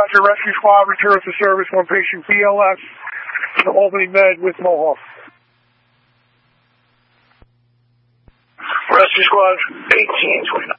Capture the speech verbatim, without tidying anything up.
Roger, Rescue Squad, return to service, one patient B L S, to Albany Med with Mohawk. Rescue Squad, eighteen twenty-nine.